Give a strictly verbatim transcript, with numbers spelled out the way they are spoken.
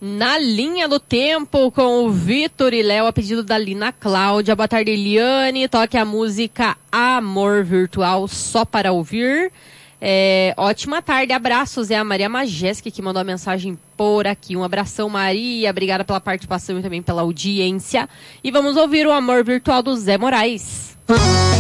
Na linha do tempo com o Vitor e Léo, a pedido da Lina Cláudia. Boa tarde, Eliane. Toque a música Amor Virtual, só para ouvir. É, ótima tarde, abraços. É a Maria Majeski que mandou a mensagem por aqui. Um abração, Maria. Obrigada pela participação e também pela audiência. E vamos ouvir o Amor Virtual do Zé Moraes.